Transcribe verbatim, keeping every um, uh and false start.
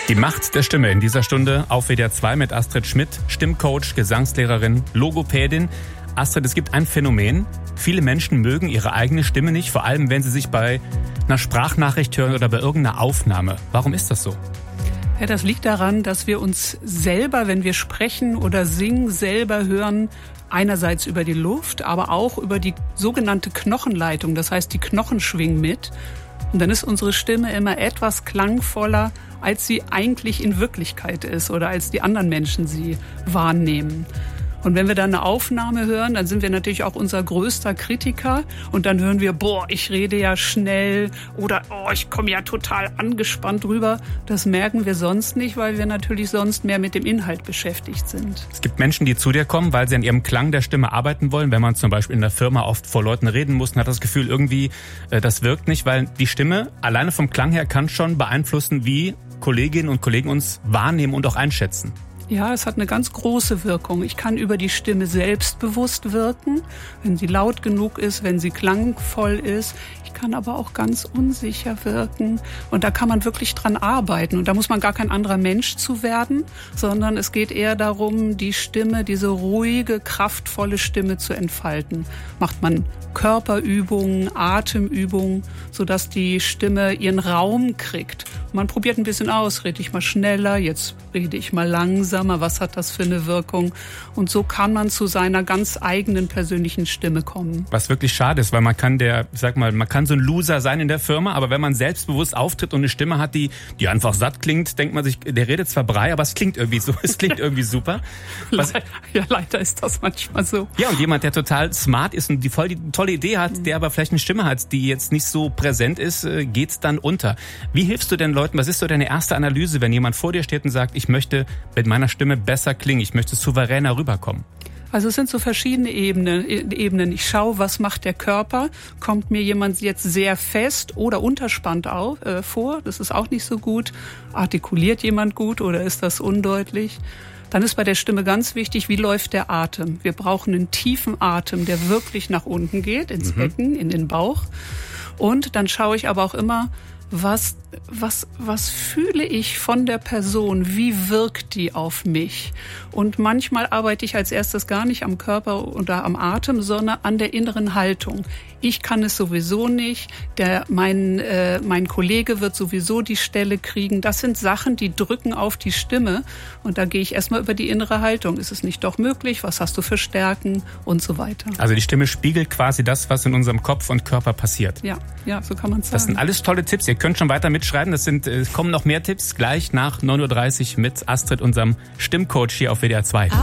Die Macht der Stimme in dieser Stunde auf W D R zwei mit Astrid Schmidt, Stimmcoach, Gesangslehrerin, Logopädin. Astrid, es gibt ein Phänomen. Viele Menschen mögen ihre eigene Stimme nicht, vor allem wenn sie sich bei einer Sprachnachricht hören oder bei irgendeiner Aufnahme. Warum ist das so? Ja, das liegt daran, dass wir uns selber, wenn wir sprechen oder singen, selber hören, einerseits über die Luft, aber auch über die sogenannte Knochenleitung. Das heißt, die Knochen schwingen mit. Und dann ist unsere Stimme immer etwas klangvoller, als sie eigentlich in Wirklichkeit ist oder als die anderen Menschen sie wahrnehmen. Und wenn wir dann eine Aufnahme hören, dann sind wir natürlich auch unser größter Kritiker. Und dann hören wir, boah, ich rede ja schnell oder oh, ich komme ja total angespannt rüber. Das merken wir sonst nicht, weil wir natürlich sonst mehr mit dem Inhalt beschäftigt sind. Es gibt Menschen, die zu dir kommen, weil sie an ihrem Klang der Stimme arbeiten wollen. Wenn man zum Beispiel in der Firma oft vor Leuten reden muss, und hat das Gefühl, irgendwie, das wirkt nicht, weil die Stimme alleine vom Klang her kann schon beeinflussen, wie Kolleginnen und Kollegen uns wahrnehmen und auch einschätzen. Ja, es hat eine ganz große Wirkung. Ich kann über die Stimme selbstbewusst wirken, wenn sie laut genug ist, wenn sie klangvoll ist. Ich kann aber auch ganz unsicher wirken. Und da kann man wirklich dran arbeiten. Und da muss man gar kein anderer Mensch zu werden, sondern es geht eher darum, die Stimme, diese ruhige, kraftvolle Stimme zu entfalten. Macht man Körperübungen, Atemübungen, sodass die Stimme ihren Raum kriegt. Man probiert ein bisschen aus, rede ich mal schneller, jetzt rede ich mal langsamer, was hat das für eine Wirkung? Und so kann man zu seiner ganz eigenen persönlichen Stimme kommen. Was wirklich schade ist, weil man kann der, ich sag mal, man kann so ein Loser sein in der Firma, aber wenn man selbstbewusst auftritt und eine Stimme hat, die, die einfach satt klingt, denkt man sich, der redet zwar Brei, aber es klingt irgendwie so, es klingt irgendwie super. Was, ja, leider ist das manchmal so. Ja, und jemand, der total smart ist und die voll die tolle Idee hat, der aber vielleicht eine Stimme hat, die jetzt nicht so präsent ist, geht's dann unter. Wie hilfst du denn Leuten, was ist so deine erste Analyse, wenn jemand vor dir steht und sagt, ich möchte mit meiner Stimme besser klingen, ich möchte souveräner rüberkommen? Also es sind so verschiedene Ebenen. Ich schaue, was macht der Körper? Kommt mir jemand jetzt sehr fest oder unterspannt auf, äh, vor? Das ist auch nicht so gut. Artikuliert jemand gut oder ist das undeutlich? Dann ist bei der Stimme ganz wichtig, wie läuft der Atem? Wir brauchen einen tiefen Atem, der wirklich nach unten geht, ins mhm. Becken, in den Bauch. Und dann schaue ich aber auch immer, was, was, was fühle ich von der Person? Wie wirkt die auf mich? Und manchmal arbeite ich als erstes gar nicht am Körper oder am Atem, sondern an der inneren Haltung. Ich kann es sowieso nicht. Der, mein, äh, mein Kollege wird sowieso die Stelle kriegen. Das sind Sachen, die drücken auf die Stimme. Und da gehe ich erstmal über die innere Haltung. Ist es nicht doch möglich? Was hast du für Stärken? Und so weiter. Also die Stimme spiegelt quasi das, was in unserem Kopf und Körper passiert. Ja, ja, so kann man es sagen. Das sind alles tolle Tipps. Ihr könnt schon weiter mitschreiben. Das sind, es kommen noch mehr Tipps gleich nach neun Uhr dreißig mit Astrid, unserem Stimmcoach hier auf W D R zwei.